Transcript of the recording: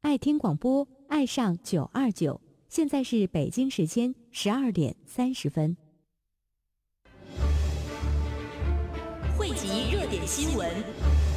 爱听广播，爱上929。现在是北京时间12:30。 汇集热点新闻，